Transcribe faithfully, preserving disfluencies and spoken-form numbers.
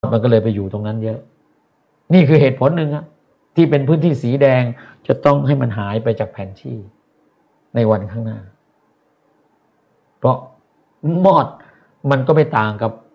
มันก็เลยไปอยู่ตรงนั้นเยอะนี่คือเหตุผลหนึ่งครับที่เป็นพื้นที่สีแดงจะต้องให้มันหายไปจากแผนที่ในวันข้างหน้าเพราะมอดมันก็ไม่ต่างกับ